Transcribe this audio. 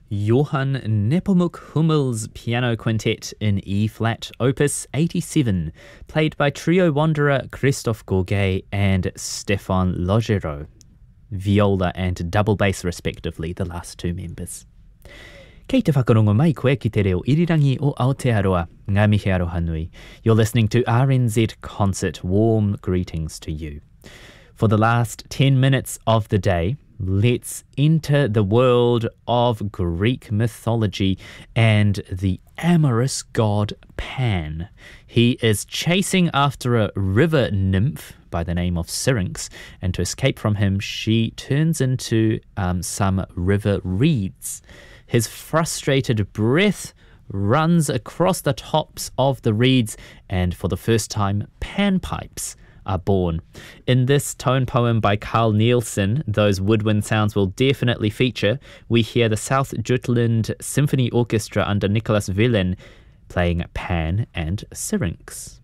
Johann Nepomuk Hummel's Piano Quintet in E-flat, Opus 87, played by trio wanderer Christophe Gourguet and Stéphane Logerot. Viola and double bass respectively, the last two members. Kei te whakarongo mai koe ki te reo irirangi o Aotearoa, ngā mihi aroha nui. You're listening to RNZ Concert. Warm greetings to you. For the last 10 minutes of the day, let's enter the world of Greek mythology and the amorous god Pan. He is chasing after a river nymph by the name of Syrinx, and to escape from him, she turns into some river reeds. His frustrated breath runs across the tops of the reeds, and for the first time, panpipes are born. In this tone poem by Carl Nielsen, those woodwind sounds will definitely feature. We hear the South Jutland Symphony Orchestra under Nicholas Velen playing Pan and Syrinx.